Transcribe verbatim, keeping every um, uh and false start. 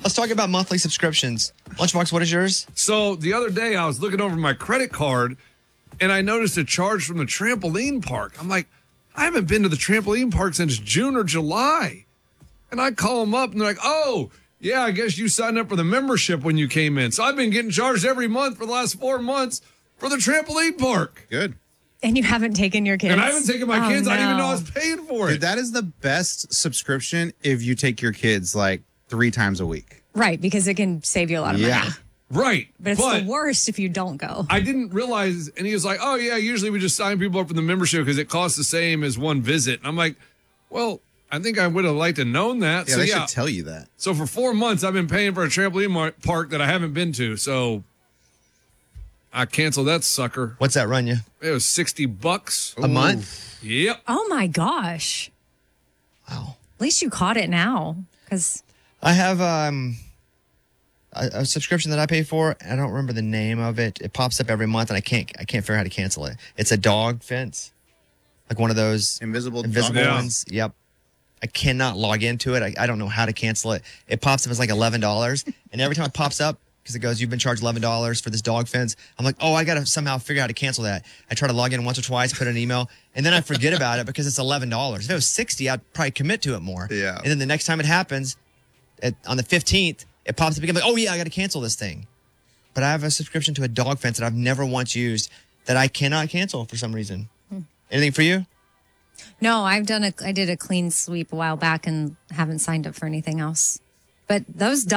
Let's talk about monthly subscriptions. Lunchbox, what is yours? So the other day I was looking over my credit card and I noticed a charge from the trampoline park. I'm like, I haven't been to the trampoline park since June or July. And I call them up and they're like, oh, yeah, I guess you signed up for the membership when you came in. So I've been getting charged every month for the last four months for the trampoline park. Good. And you haven't taken your kids. And I haven't taken my Oh, kids. I didn't even know no. I was paying for it. Dude, that is the best subscription if you take your kids like three times a week. Right, because it can save you a lot of Yeah. money. Right. But it's the worst if you don't go. I didn't realize, and he was like, oh, yeah, usually we just sign people up for the membership because it costs the same as one visit. And I'm like, well, I think I would have liked to known that. Yeah, so, they yeah. should tell you that. So for four months, I've been paying for a trampoline mar- park that I haven't been to. So I canceled that sucker. What's that run you? It was sixty bucks. A month? Yep. Oh, my gosh. Wow. At least you caught it now. Because I have um, a, a subscription that I pay for. I don't remember the name of it. It pops up every month, and I can't I can't figure out how to cancel it. It's a dog fence, like one of those Invisible, invisible dog- Yeah. ones. Yep. I cannot log into it. I, I don't know how to cancel it. It pops up as like eleven dollars, and every time it pops up, because it goes, you've been charged eleven dollars for this dog fence. I'm like, oh, I got to somehow figure out how to cancel that. I try to log in once or twice, put an email, and then I forget about it because it's eleven dollars. If it was sixty, I'd probably commit to it more. Yeah. And then the next time it happens, at, on the fifteenth, it pops up again. I'm like, oh, yeah, I got to cancel this thing. But I have a subscription to a dog fence that I've never once used that I cannot cancel for some reason. Hmm. Anything for you? no, I've done a, I did a clean sweep a while back and haven't signed up for anything else. But those